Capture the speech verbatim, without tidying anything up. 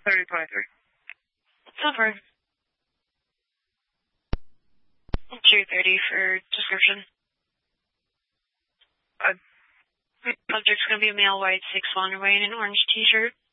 thirty twenty-three. Silver. two thirty for description. Uh, Subject's going to be a male, white, six one, wearing an orange t-shirt.